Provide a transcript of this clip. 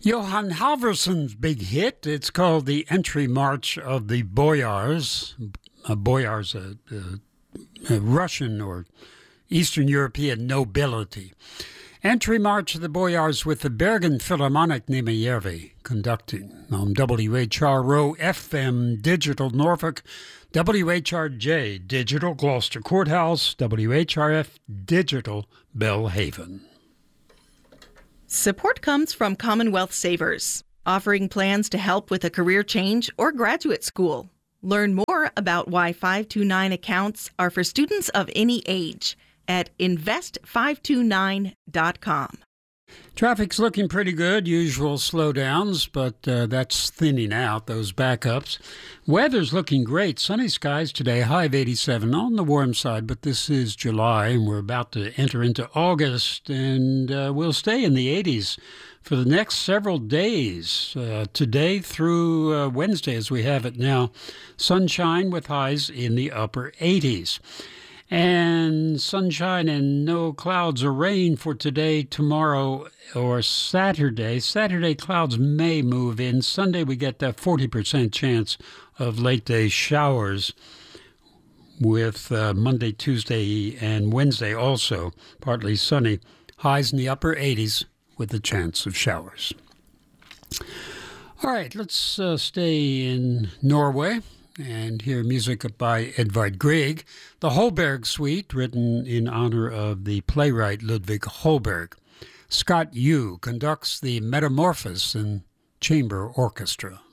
Johann Halvorson's big hit. It's called the Entry March of the Boyars. Boyars, a Russian or Eastern European nobility. Entry March of the Boyars with the Bergen Philharmonic Nimijervi conducting on WHRO FM Digital Norfolk, WHRJ Digital Gloucester Courthouse, WHRF Digital Belhaven. Support comes from Commonwealth Savers, offering plans to help with a career change or graduate school. Learn more about why 529 accounts are for students of any age at invest529.com. Traffic's looking pretty good. Usual slowdowns, but that's thinning out, those backups. Weather's looking great. Sunny skies today, high of 87 on the warm side, but this is July, and we're about to enter into August, and we'll stay in the 80s for the next several days, today through Wednesday as we have it now. Sunshine with highs in the upper 80s. And sunshine and no clouds or rain for today, tomorrow, or Saturday. Saturday, clouds may move in. Sunday, we get that 40% chance of late-day showers with Monday, Tuesday, and Wednesday also partly sunny. Highs in the upper 80s with a chance of showers. All right, let's stay in Norway and hear music by Edvard Grieg. The Holberg Suite, written in honor of the playwright Ludwig Holberg. Scott Yu conducts the Metamorphos and Chamber Orchestra.